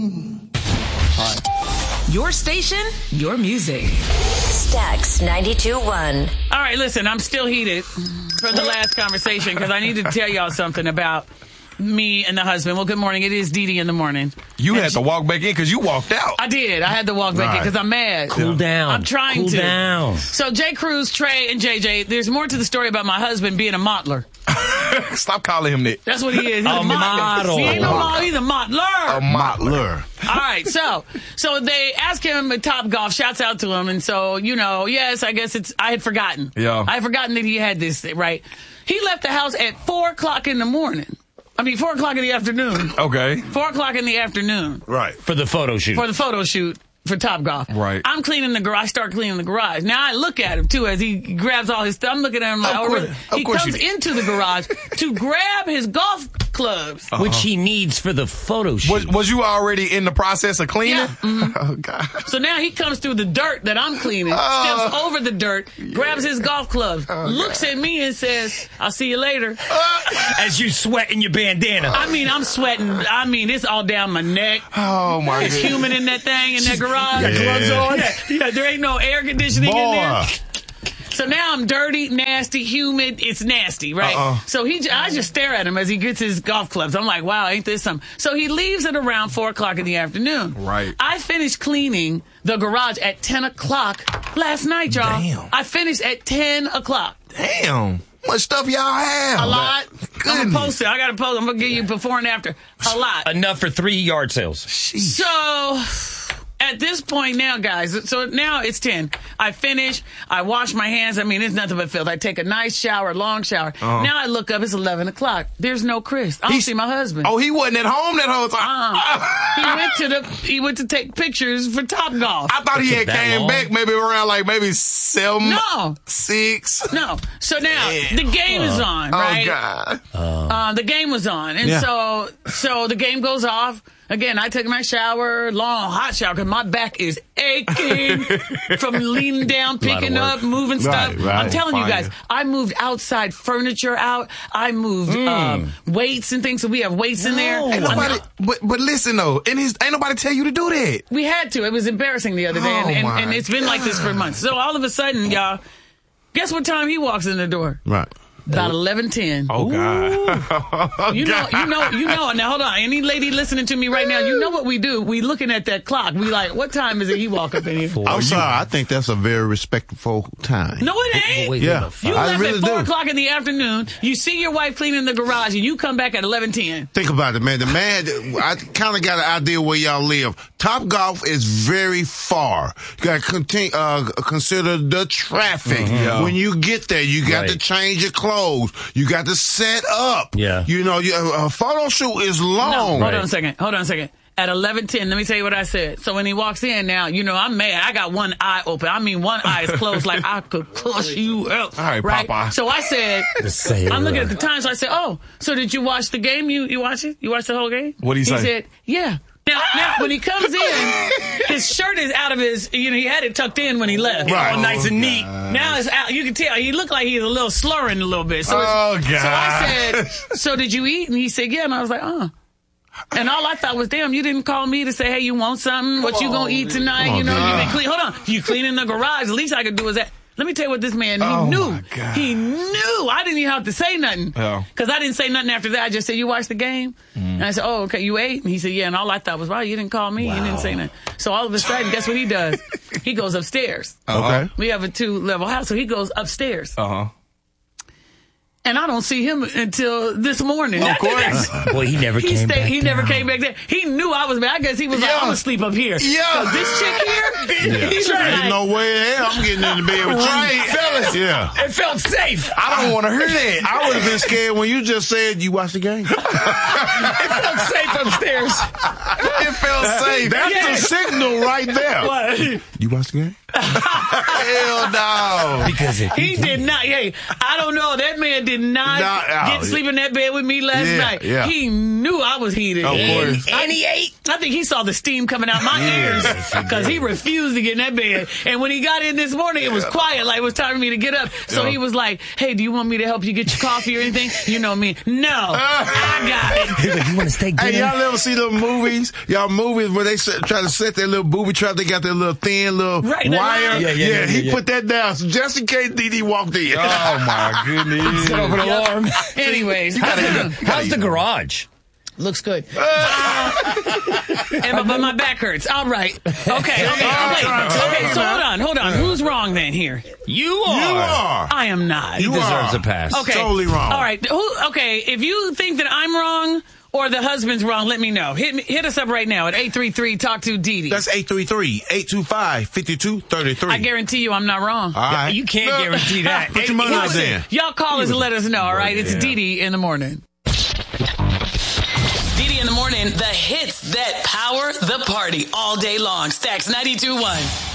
Your station, your music. Stax 92.1. All right, listen, I'm still heated from the last conversation because I need to tell y'all something about me and the husband. Well, good morning. It is Dee Dee in the morning. You had to walk back in because you walked out. I did. I had to walk back in because I'm mad. Cool down. I'm trying to. Cool down. So, J. Cruz, Trey, and JJ, there's more to the story about my husband being a mottler. Stop calling him that. That's what he is. He's a model. He ain't no model. He's a mottler. A mottler. All right, so they asked him at Top Golf, shouts out to him, and so, yes, I guess I had forgotten. Yeah. I had forgotten that he had this, right? He left the house at 4 o'clock in the morning. 4 o'clock in the afternoon. Okay. 4 o'clock in the afternoon. Right. For the photo shoot. For Top Golf. Right. I'm cleaning the garage. I start cleaning the garage. Now I look at him too as he grabs all his stuff. I'm looking at him like, he comes into the garage to grab his golf clubs, which he needs for the photo shoot. Was you already in the process of cleaning? Yeah. Mm-hmm. Oh God. So now he comes through the dirt that I'm cleaning, steps over the dirt, grabs his golf clubs, looks at me and says, "I'll see you later." As you sweat in your bandana. I'm sweating. It's all down my neck. Oh my! It's humid in that thing in that garage. Got gloves on. Yeah, there ain't no air conditioning in there. So now I'm dirty, nasty, humid. It's nasty, right? So I just stare at him as he gets his golf clubs. I'm like, wow, ain't this something? So he leaves at around 4 o'clock in the afternoon. Right. I finished cleaning the garage at 10 o'clock last night, y'all. Damn. I finished at 10 o'clock. Damn. What stuff y'all have? A lot. I'm going to post it. I got to post it. I'm going to give you before and after. A lot. Enough for 3 yard sales. Sheesh. So at this point now, guys, so now it's 10. I finish. I wash my hands. It's nothing but filth. I take a nice shower, long shower. Now I look up. It's 11 o'clock. There's no Chris. I don't see my husband. Oh, he wasn't at home that whole time? He went to take pictures for Top Golf. I thought he had came back maybe around maybe 7. No. 6. No. So now the game is on, right? Oh, God. The game was on. And so the game goes off. Again, I took my shower, long, hot shower, because my back is aching from leaning down, picking up, moving stuff. Right, I'm telling you guys, I moved outside furniture out. I moved weights and things, so we have weights in there. Ain't nobody, but listen, though, ain't nobody tell you to do that. We had to. It was embarrassing the other day, and it's been like this for months. So all of a sudden, y'all, guess what time he walks in the door? Right. About 11:10. Oh, God. You know. Now, hold on. Any lady listening to me right now, you know what we do. We looking at that clock. We like, what time is it he walk up in here? I'm sorry. I think that's a very respectful time. No, it ain't. Yeah. You I left really at 4 do. o'clock in the afternoon. You see your wife cleaning the garage, and you come back at 11:10. Think about it, man. The man, I kind of got an idea where y'all live. Top Golf is very far. You got to consider the traffic. When you get there, you got to change your clothes. You got to set up. Yeah. A photo shoot is long. No, hold on a second. At 11:10, let me tell you what I said. So when he walks in now, I'm mad. I got one eye open. One eye is closed like I could push you out. All right, Papa. So I said, I'm looking at the time, so I said, so did you watch the game? You watch it? You watched the whole game? What'd he say? He said, yeah. Now, when he comes in, his shirt is out of his, he had it tucked in when he left. Right. All nice and neat. Now it's out. You can tell. He looked like he's a little slurring a little bit. So God. So I said, so did you eat? And he said, yeah. And I was like, And all I thought was, damn, you didn't call me to say, hey, you want something? What you gonna eat tonight? You've been clean. Hold on. You cleaning the garage. The least I could do is that. Let me tell you what this man, he knew. He knew. I didn't even have to say nothing. Because I didn't say nothing after that. I just said, you watched the game? And I said, oh, okay, you ate? And he said, yeah. And all I thought was, wow, you didn't call me. You didn't say nothing. So all of a sudden, guess what he does? He goes upstairs. Okay. We have a 2-level house, so he goes upstairs. And I don't see him until this morning. Of course. Boy, he never came back. He never came back there. He knew I was bad. I guess he was like, I'm going to sleep up here. Yeah. So this chick here, he's There's like, no way I'm getting in the bed with you. Fellas. Yeah. It felt safe. I don't want to hear that. I would have been scared when you just said you watched the game. It felt safe upstairs. It felt safe. That's the signal right there. what? You watched the game? Hell no. Because He did not. Hey, I don't know. That man did not get sleep in that bed with me last night. Yeah. He knew I was heated. Of course. And he ate. I think he saw the steam coming out my ears because he refused to get in that bed. And when he got in this morning, it was quiet, like it was time for me to get up. So he was like, hey, do you want me to help you get your coffee or anything? You know me. No, I got it. He's like, you want to steak dinner? Hey, y'all ever see them movies? Y'all movies where they try to set their little booby trap. They got their little thin little wire. Yeah, he put that down just in case DD walked in. Oh my goodness! Set off an alarm. Anyways, how's the garage? Looks good. But my back hurts. All right. Okay. So hold on. Who's wrong then here? You are. I am not. He deserves a pass. Okay. Totally wrong. All right. Okay. If you think that I'm wrong or the husband's wrong, let me know. Hit us up right now at 833 Talk to Dee Dee. That's 833-825-5233. I guarantee you I'm not wrong. All right. You can't guarantee that. Put your money up there. Y'all call us and let us know. All right. It's Dee Dee in the morning. Dee Dee in the morning. The hits that power the party all day long. Stacks 92.1.